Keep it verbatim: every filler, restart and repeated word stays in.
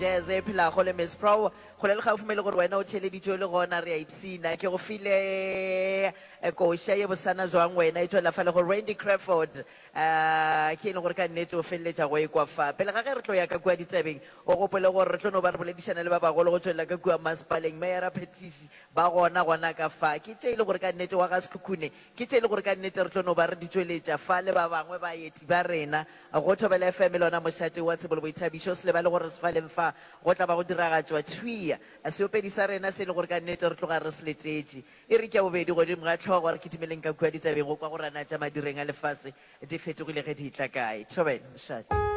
jazz e phela go le Miss Pro go le ga fumele gore wena o theleditse le gona re a ipsina ke go file ko sha ye bosana jwang wena e tswela fa le go Randy Crawford eh ke le gore ka nnete o felletsa go e kwa fa pele ga ge re tlo ya ka kwa ditsebeng o gopole gore re tlo no ba re boledishana le ba bagolo go tswela ka kwa masipaleng Mayor Petition ba gona gona ka fa ke tse ile gore ka nnete wa ga sekhukhune ke tse ile gore ka nnete re tlo no ba re ditsweletsa fa le ba bangwe ba yeti ba rena go thobela F M lona moshate wa tsebolo boithabišo se le ba le gore se fa le mfa go tla ba go diragatswa tshwia a se opedisa rena se le gore ka nnete re tloga re se letsetše e re ke a bobedi go di mga tlhogo gore ke timeleng ka kwa ditabeng go kwa go rana tša madireng a lefase di fetogile ge di tla kae thobela moshate